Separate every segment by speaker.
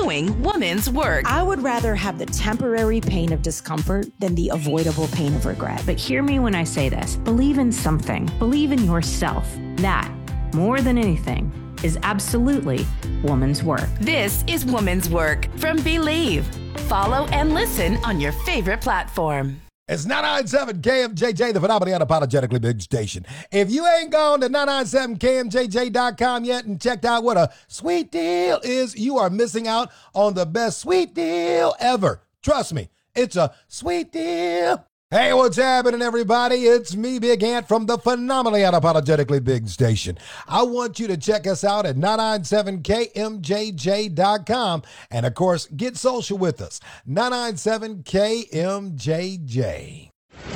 Speaker 1: doing women's work.
Speaker 2: I would rather have the temporary pain of discomfort than the avoidable pain of regret.
Speaker 3: But hear me when I say this. Believe in something. Believe in yourself. That, more than anything, is absolutely woman's work.
Speaker 1: This is Woman's Work from Believe. Follow and listen on your favorite platform.
Speaker 4: It's 997 KMJJ, the phenomenally unapologetically big station. If you ain't gone to 997KMJJ.com yet and checked out what a sweet deal is, you are missing out on the best sweet deal ever. Trust me, it's a sweet deal. Hey, what's happening, everybody? It's me, Big Ant, from the phenomenally unapologetically big station. I want you to check us out at 997KMJJ.com. And, of course, get social with us. 997KMJJ.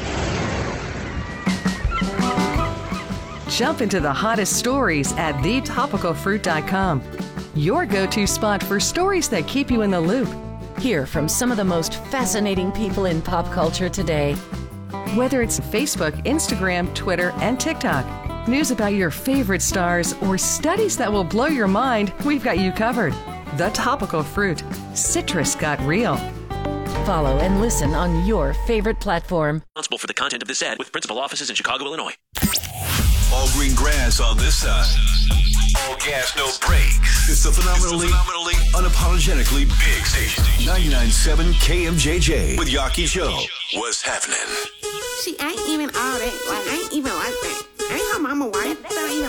Speaker 5: Jump into the hottest stories at thetopicalfruit.com. Your go-to spot for stories that keep you in the loop.
Speaker 6: Hear from some of the most fascinating people in pop culture today.
Speaker 5: Whether it's Facebook, Instagram, Twitter, and TikTok, news about your favorite stars, or studies that will blow your mind, we've got you covered. The Topical Fruit. Citrus got real.
Speaker 6: Follow and listen on your favorite platform.
Speaker 7: Responsible for the content of this ad with principal offices in Chicago, Illinois.
Speaker 8: All green grass on this side. All gas, no brakes. It's the phenomenally unapologetically big station. 99.7 KMJJ with Yaki Show. What's happening?
Speaker 9: She ain't even all that. Like, ain't even like that. Ain't her mama white. That ain't